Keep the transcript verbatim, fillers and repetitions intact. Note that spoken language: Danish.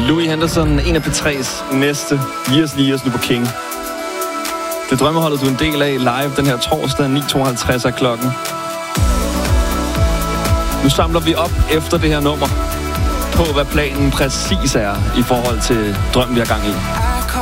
Louis Henderson, en af P tre's næste Years Years nu på King. Det drømmeholdet, du er en del af live den her torsdag, ni tooghalvtreds er klokken. Nu samler vi op efter det her nummer på, hvad planen præcis er i forhold til drømmen, vi har gang i.